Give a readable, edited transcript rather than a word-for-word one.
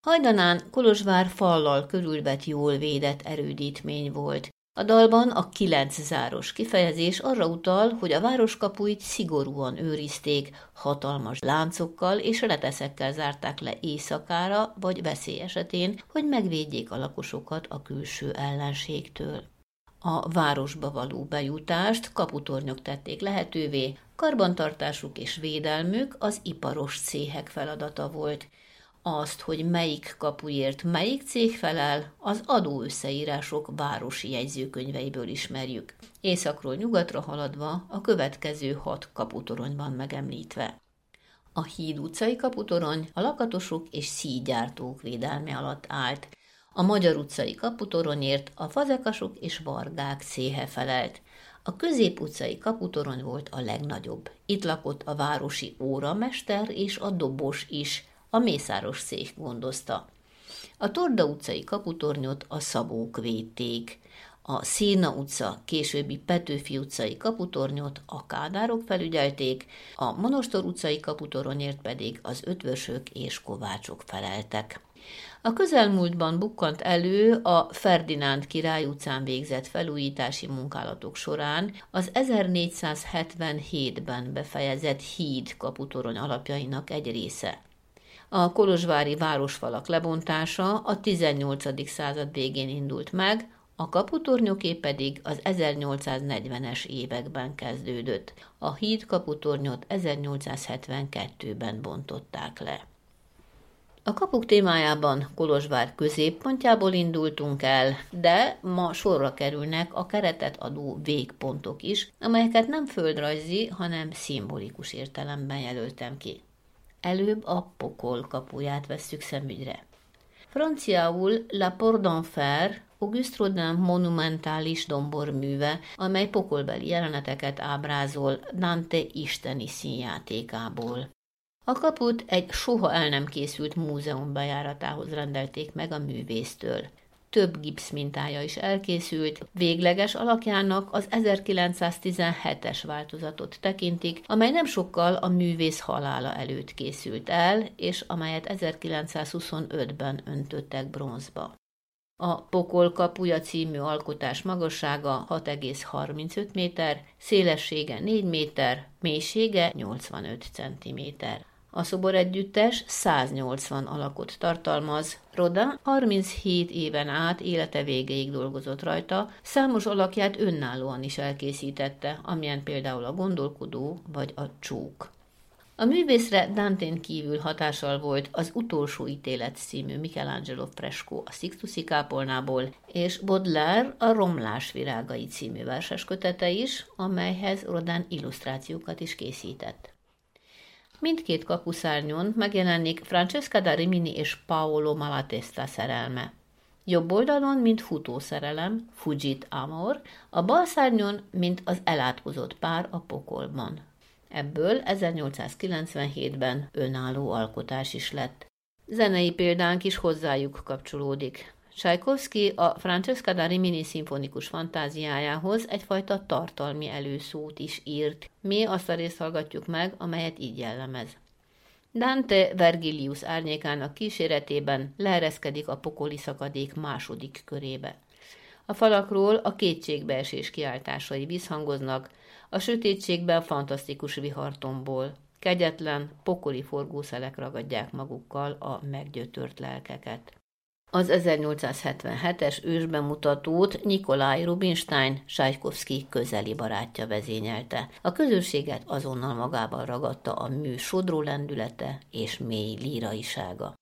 Hajdanán Kolozsvár fallal körülvett jól védett erődítmény volt. A dalban a 9 záros kifejezés arra utal, hogy a városkapuit szigorúan őrizték, hatalmas láncokkal és reteszekkel zárták le éjszakára vagy veszély esetén, hogy megvédjék a lakosokat a külső ellenségtől. A városba való bejutást kaputornyok tették lehetővé, karbantartásuk és védelmük az iparos céhek feladata volt. Azt, hogy melyik kapuért melyik cég felel, az adóösszeírások városi jegyzőkönyveiből ismerjük. Északról nyugatra haladva a következő 6 kaputorony van megemlítve. A Híd utcai kaputorony a lakatosok és szíjgyártók védelme alatt állt. A Magyar utcai kaputoronyért a fazekasok és vargák céhe felelt. A Közép utcai kaputorony volt a legnagyobb. Itt lakott a városi óramester és a dobos is, a mészáros cég gondozta. A Torda utcai kaputornyot a szabók védték. A Széna utca, későbbi Petőfi utcai kaputornyot a kádárok felügyelték, a Monostor utcai kaputoronyért pedig az ötvösök és kovácsok feleltek. A közelmúltban bukkant elő a Ferdinánd király utcán végzett felújítási munkálatok során az 1477-ben befejezett híd kaputorony alapjainak egy része. A kolozsvári városfalak lebontása a 18. század végén indult meg, a kaputornyoké pedig az 1840-es években kezdődött. A híd kaputornyot 1872-ben bontották le. A kapuk témájában Kolozsvár középpontjából indultunk el, de ma sorra kerülnek a keretet adó végpontok is, amelyeket nem földrajzi, hanem szimbolikus értelemben jelöltem ki. Előbb a Pokol kapuját vesszük szemügyre. Franciául La Porte d'Enfer Auguste Rodin monumentális domborműve, amely pokolbeli jeleneteket ábrázol Dante isteni színjátékából. A kaput egy soha el nem készült múzeum bejáratához rendelték meg a művésztől. Több gipszmintája is elkészült, végleges alakjának az 1917-es változatot tekintik, amely nem sokkal a művész halála előtt készült el, és amelyet 1925-ben öntöttek bronzba. A Pokol kapuja című alkotás magassága 6,35 méter, szélessége 4 méter, mélysége 85 cm. A szoboregyüttes 180 alakot tartalmaz. Rodin 37 éven át élete végéig dolgozott rajta, számos alakját önállóan is elkészítette, amilyen például a Gondolkodó vagy a Csók. A művészre Dantén kívül hatással volt az Utolsó ítélet című Michelangelo freskó a Sixtusi kápolnából, és Baudelaire a Romlás virágai című verseskötete is, amelyhez Rodin illusztrációkat is készített. Mindkét kapuszárnyon megjelenik Francesca da Rimini és Paolo Malatesta szerelme. Jobb oldalon, mint futószerelem, Fugit Amor, a bal szárnyon, mint az elátkozott pár a pokolban. Ebből 1897-ben önálló alkotás is lett. Zenei példánk is hozzájuk kapcsolódik. Csajkovszky a Francesca da Rimini szimfonikus fantáziájához egyfajta tartalmi előszót is írt. Mi azt a részt hallgatjuk meg, amelyet így jellemez. Dante Vergilius árnyékának kíséretében leereszkedik a pokoli szakadék második körébe. A falakról a kétségbeesés kiáltásai visszhangoznak, a sötétségben fantasztikus vihartombol. Kegyetlen, pokoli forgószelek ragadják magukkal a meggyötört lelkeket. Az 1877-es ősbemutatót Nikolaj Rubinstein, Csajkovszky közeli barátja vezényelte. A közönséget azonnal magával ragadta a mű sodró lendülete és mély líraisága.